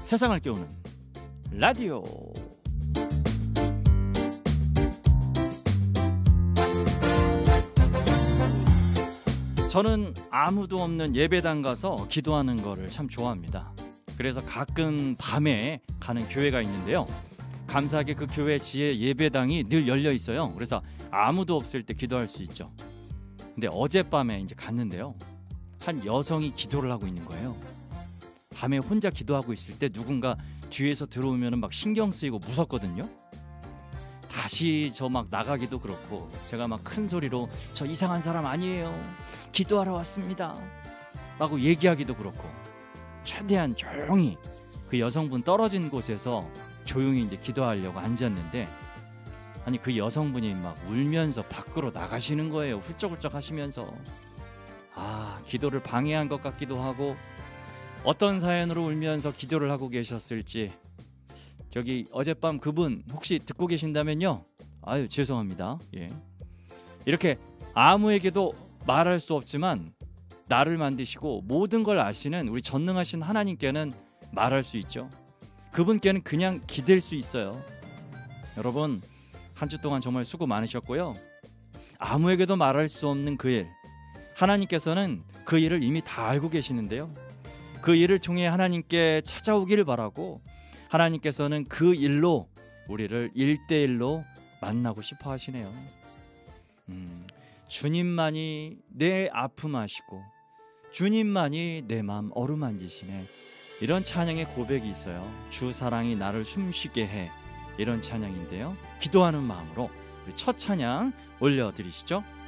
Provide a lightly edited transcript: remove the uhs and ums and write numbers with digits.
세상을 깨우는 라디오. 저는 아무도 없는 예배당 가서 기도하는 거를 참 좋아합니다. 그래서 가끔 밤에 가는 교회가 있는데요, 감사하게 그 교회 지혜 예배당이 늘 열려 있어요. 그래서 아무도 없을 때 기도할 수 있죠. 근데 어젯밤에 이제 갔는데요, 한 여성이 기도를 하고 있는 거예요. 밤에 혼자 기도하고 있을 때 누군가 뒤에서 들어오면 막 신경 쓰이고 무섭거든요. 다시 저 막 나가기도 그렇고, 제가 막 큰 소리로 저 이상한 사람 아니에요, 기도하러 왔습니다 라고 얘기하기도 그렇고, 최대한 조용히 그 여성분 떨어진 곳에서 조용히 이제 기도하려고 앉았는데, 아니 그 여성분이 막 울면서 밖으로 나가시는 거예요. 훌쩍훌쩍 하시면서. 기도를 방해한 것 같기도 하고, 어떤 사연으로 울면서 기도를 하고 계셨을지, 저기 어젯밤 그분 혹시 듣고 계신다면요, 아유 죄송합니다. 예. 이렇게 아무에게도 말할 수 없지만 나를 만드시고 모든 걸 아시는 우리 전능하신 하나님께는 말할 수 있죠. 그분께는 그냥 기댈 수 있어요. 여러분, 한 주 동안 정말 수고 많으셨고요. 아무에게도 말할 수 없는 그 일, 하나님께서는 그 일을 이미 다 알고 계시는데요, 그 일을 통해 하나님께 찾아오기를 바라고, 하나님께서는 그 일로 우리를 1대1로 만나고 싶어 하시네요. 주님만이 내 아픔 아시고 주님만이 내 마음 어루만지시네, 이런 찬양의 고백이 있어요. 주 사랑이 나를 숨쉬게 해, 이런 찬양인데요, 기도하는 마음으로 우리 첫 찬양 올려드리시죠.